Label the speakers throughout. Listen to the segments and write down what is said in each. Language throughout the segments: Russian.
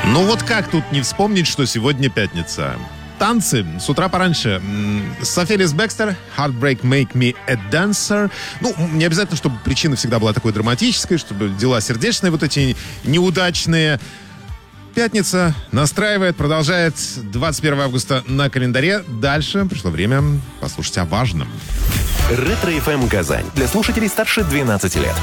Speaker 1: Ну вот как тут не вспомнить, что сегодня пятница? Танцы с утра пораньше. Софелис Бекстер, Heartbreak Make Me a Dancer. Ну, не обязательно, чтобы причина всегда была такой драматической, чтобы дела сердечные вот эти неудачные. Пятница настраивает, продолжает 21 августа на календаре. Дальше пришло время послушать о важном.
Speaker 2: Ретро-ФМ Казань. Для слушателей старше 12 лет.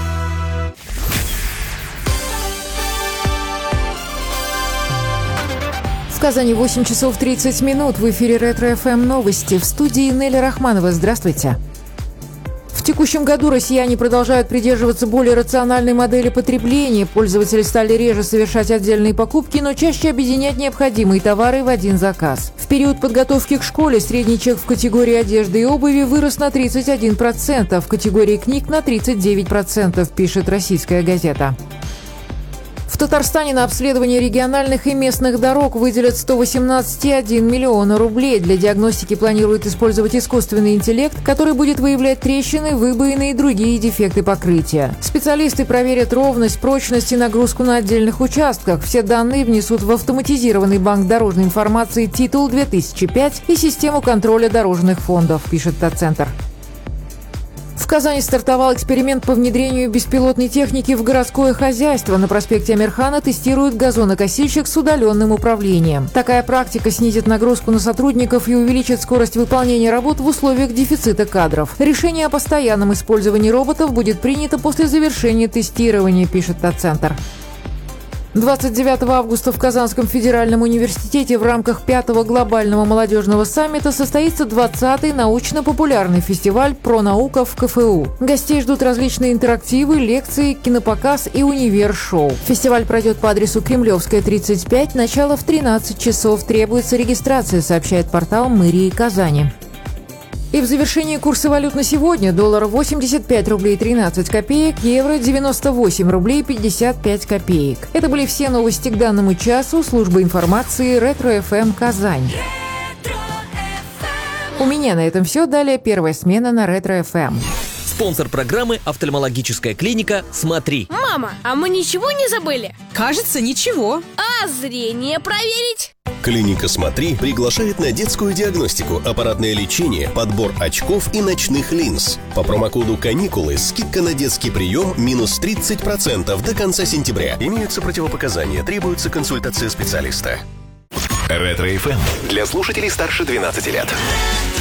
Speaker 3: В Казани 8 часов 30 минут. В эфире Ретро-ФМ новости. В студии Нелли Рахманова. Здравствуйте. В текущем году россияне продолжают придерживаться более рациональной модели потребления. Пользователи стали реже совершать отдельные покупки, но чаще объединять необходимые товары в один заказ. В период подготовки к школе средний чек в категории одежды и обуви вырос на 31%, в категории книг на 39%, пишет «Российская газета». В Татарстане на обследование региональных и местных дорог выделят 118,1 миллиона рублей. Для диагностики планируют использовать искусственный интеллект, который будет выявлять трещины, выбоины и другие дефекты покрытия. Специалисты проверят ровность, прочность и нагрузку на отдельных участках. Все данные внесут в автоматизированный банк дорожной информации «Титул 2005» и систему контроля дорожных фондов, пишет Татцентр. В Казани стартовал эксперимент по внедрению беспилотной техники в городское хозяйство. На проспекте Амирхана тестируют газонокосильщик с удаленным управлением. Такая практика снизит нагрузку на сотрудников и увеличит скорость выполнения работ в условиях дефицита кадров. Решение о постоянном использовании роботов будет принято после завершения тестирования, пишет Татцентр. 29 августа в Казанском федеральном университете в рамках 5-го глобального молодежного саммита состоится 20-й научно-популярный фестиваль «Пронаука» в КФУ. Гостей ждут различные интерактивы, лекции, кинопоказ и универ-шоу. Фестиваль пройдет по адресу Кремлевская, 35, начало в 13 часов. Требуется регистрация, сообщает портал мэрии Казани. И в завершении курсы валют на сегодня. Доллар 85 рублей 13 копеек, евро 98 рублей 55 копеек. Это были все новости к данному часу. Служба информации Ретро-ФМ Казань. У меня на этом все. Далее первая смена на Ретро-ФМ.
Speaker 4: Спонсор программы – офтальмологическая клиника «Смотри».
Speaker 5: Мама, а мы ничего не забыли?
Speaker 6: Кажется, ничего.
Speaker 5: А зрение проверить?
Speaker 7: Клиника «Смотри» приглашает на детскую диагностику, аппаратное лечение, подбор очков и ночных линз. По промокоду «Каникулы» скидка на детский прием минус 30% до конца сентября. Имеются противопоказания, требуется консультация специалиста.
Speaker 2: Ретро-ФМ. Для слушателей старше 12 лет.